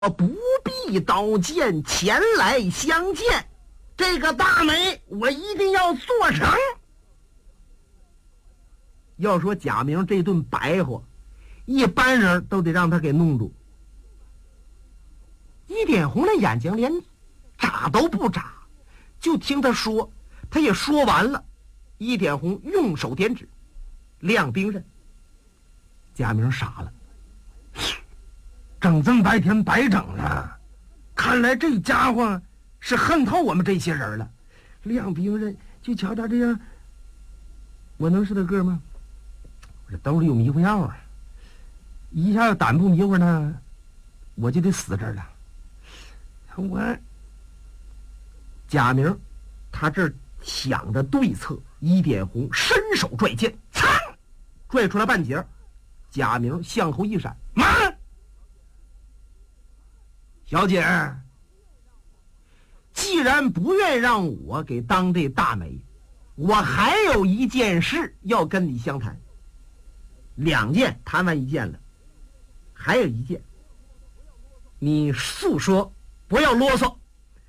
不必刀剑前来相见，这个大媒我一定要做成。要说贾明这顿白话，一般人都得让他给弄住。一点红的眼睛连眨都不眨，就听他说，他也说完了。一点红用手点指，亮兵刃。贾明傻了，整这么白天白整了，看来这家伙是恨透我们这些人了。亮兵刃，就瞧他这样，我能是他个吗？我这兜里有迷糊药啊，一下要胆不迷糊呢，我就得死这儿了。贾明他这儿想着对策，一点红伸手拽剑，噌，拽出来半截。贾明向后一闪，慢！小姐，既然不愿让我给当这大媒，我还有一件事要跟你相谈。2件谈完1件了，还有1件，你速说，不要啰嗦。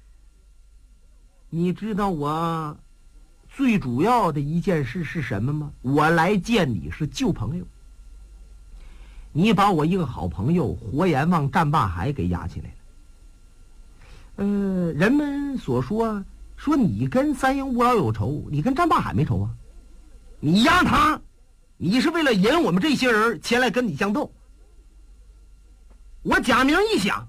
你知道我最主要的一件事是什么吗？我来见你是旧朋友，你把我一个好朋友活阎王战霸海给押起来了。人们所说你跟三英五老有仇，你跟战霸海没仇啊？你押他，你是为了引我们这些人前来跟你相斗。我贾明一想，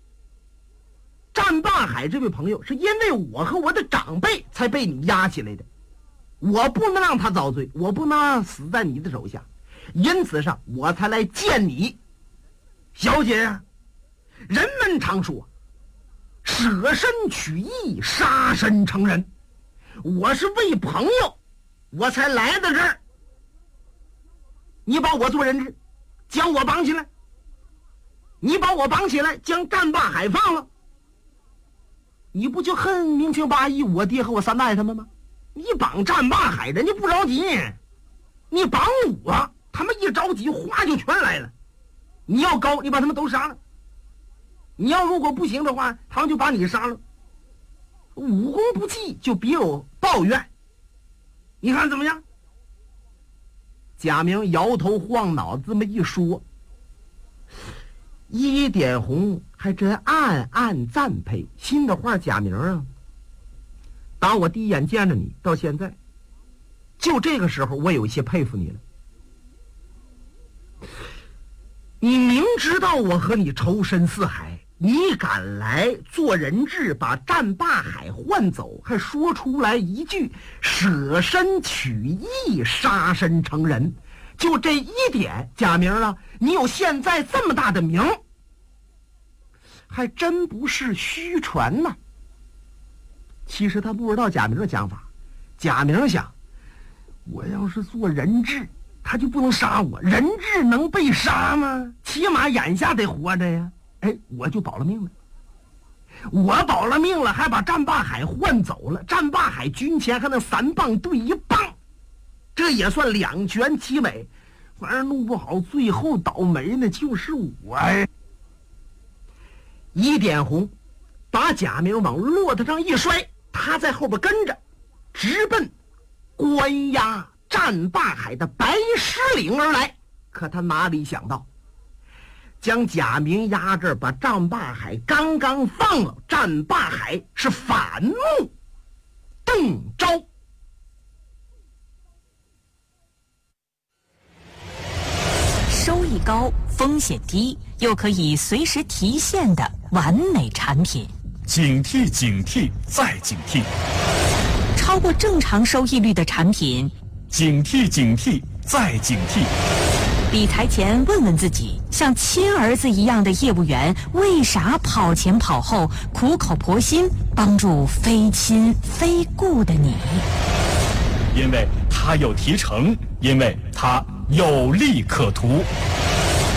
战霸海这位朋友是因为我和我的长辈才被你押起来的，我不能让他遭罪，我不能让他死在你的手下，因此上我才来见你。小姐啊，人们常说舍身取义，杀身成仁，我是为朋友我才来到这儿。你把我做人质，将我绑起来，你把我绑起来，将战霸海放了，你不就恨明清八义我爹和我3代他们吗？你绑战霸海人家不着急，你绑我他们一着急话就全来了。你要高，你把他们都杀了，你要如果不行的话，他们就把你杀了。武功不济就别有抱怨，你看怎么样？贾明摇头晃脑这么一说，一点红还真暗暗赞佩。心的话，贾明啊，打我第一眼见着你到现在，就这个时候我有一些佩服你了。你明知道我和你仇深似海，你敢来做人质把战霸海换走，还说出来一句舍身取义，杀身成仁。就这一点，贾明啊，你有现在这么大的名，还真不是虚传呢。其实他不知道贾明的想法。贾明想，我要是做人质，他就不能杀我，人质能被杀吗？起码眼下得活着呀。我就保了命了。我保了命了，还把战霸海换走了。战霸海军前还能3棒对1棒，这也算2全其美。反而弄不好最后倒霉的就是我呀。一点红把贾明往骆驼上一摔，他在后边跟着，直奔关押战霸海的白狮岭而来。可他哪里想到，将贾明压这儿，把战霸海刚刚放了，战霸海是反目动招。 收益高，风险低，又可以随时提现的完美产品。 警惕警惕再警惕， 超过正常收益率的产品， 警惕警惕再警惕。 理财前问问自己，像亲儿子一样的业务员为啥跑前跑后，苦口婆心帮助非亲非故的你？ 因为他有提成，因为他有利可图。